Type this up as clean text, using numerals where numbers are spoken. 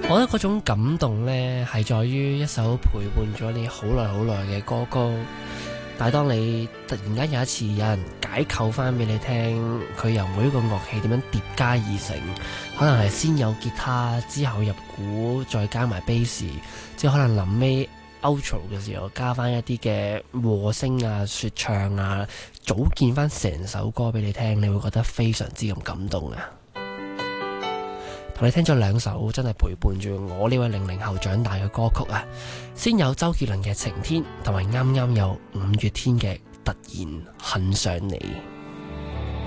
我覺得嗰種感動呢，係在於一首陪伴咗你好耐好耐嘅歌曲，但係當你突然間有一次有人解構翻俾你聽，佢由每一個樂器點樣疊加而成，可能係先有吉他，之後入鼓，再加埋 bass， 即係可能臨尾 outro 嘅時候加翻一啲嘅和聲啊、說唱啊，組建翻成首歌俾你聽，你會覺得非常之咁感動啊！同你聽咗兩首真係陪伴住我呢位00後長大嘅歌曲啊，先有周杰倫嘅《晴天》，同埋啱啱有5月天嘅《突然很想你》。